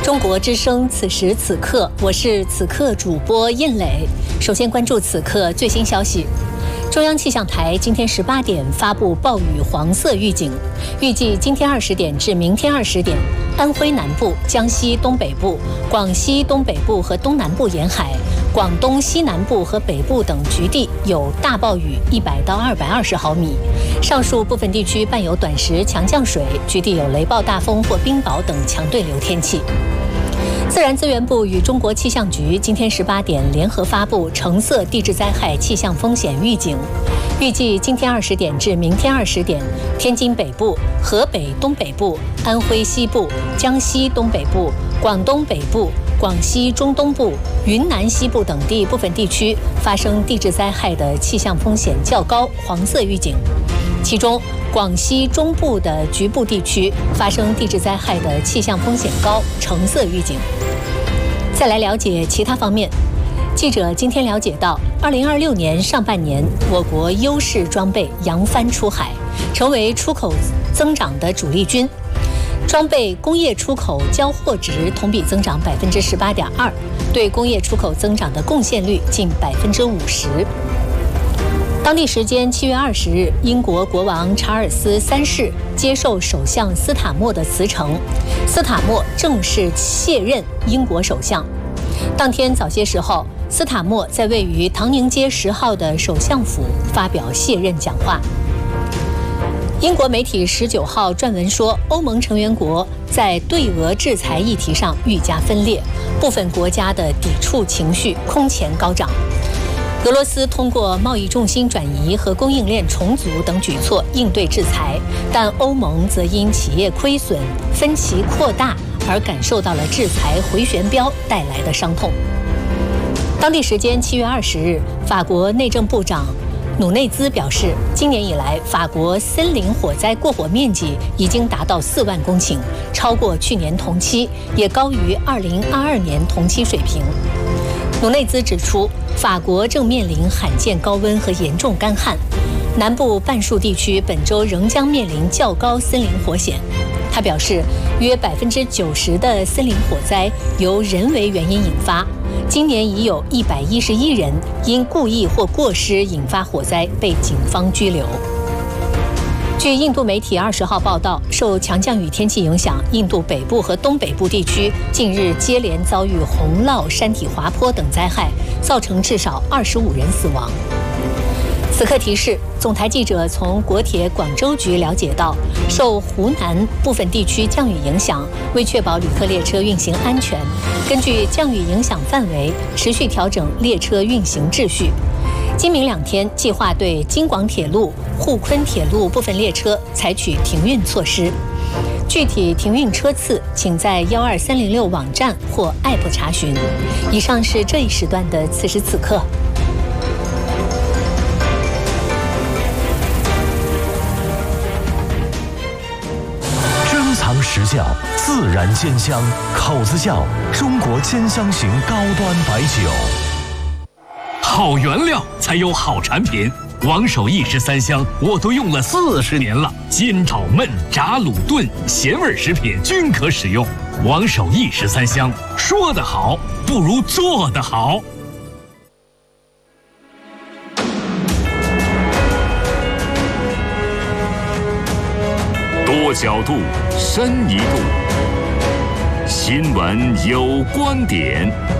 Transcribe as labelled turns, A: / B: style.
A: 中国之声，此时此刻，我是此刻主播印磊。首先关注此刻最新消息。中央气象台今天18点发布暴雨黄色预警，预计今天20点至明天20点，安徽南部、江西东北部、广西东北部和东南部沿海、广东西南部和北部等局地有大暴雨100到220毫米，上述部分地区伴有短时强降水，局地有雷暴大风或冰雹等强对流天气。自然资源部与中国气象局今天18点联合发布橙色地质灾害气象风险预警，预计今天20点至明天20点，天津北部、河北东北部、安徽西部、江西东北部、广东北部、广西中东部、云南西部等地部分地区发生地质灾害的气象风险较高黄色预警，其中广西中部的局部地区发生地质灾害的气象风险高橙色预警。再来了解其他方面，记者今天了解到，2026年上半年，我国优势装备扬帆出海，成为出口增长的主力军。装备工业出口交货值同比增长18.2%，对工业出口增长的贡献率近50%。当地时间7月20日，英国国王查尔斯3世接受首相斯塔默的辞呈，斯塔默正式卸任英国首相。当天早些时候，斯塔默在位于唐宁街10号的首相府发表卸任讲话。英国媒体19号撰文说，欧盟成员国在对俄制裁议题上愈加分裂，部分国家的抵触情绪空前高涨。俄罗斯通过贸易重心转移和供应链重组等举措应对制裁，但欧盟则因企业亏损、分歧扩大而感受到了制裁回旋镖带来的伤痛。当地时间7月20日，法国内政部长努内兹表示，今年以来，法国森林火灾过火面积已经达到4万公顷，超过去年同期，也高于2022年同期水平。努内兹指出，法国正面临罕见高温和严重干旱，南部半数地区本周仍将面临较高森林火险。他表示，约90%的森林火灾由人为原因引发，今年已有111人因故意或过失引发火灾被警方拘留。据印度媒体20号报道，受强降雨天气影响，印度北部和东北部地区近日接连遭遇洪涝、山体滑坡等灾害，造成至少25人死亡。此刻提示，总台记者从国铁广州局了解到，受湖南部分地区降雨影响，为确保旅客列车运行安全，根据降雨影响范围持续调整列车运行秩序。今明2天计划对京广铁路、沪昆铁路部分列车采取停运措施。具体停运车次，请在12306网站或 App 查询。以上是这一时段的此时此刻。
B: 珍藏实窖，自然鲜香，口子窖中国兼香型高端白酒。
C: 好原料才有好产品，王守义13香我都用了40年了，煎炒焖炸卤炖咸味食品均可使用。王守义13香，说得好不如做得好。多角度，深一度，新闻有观点。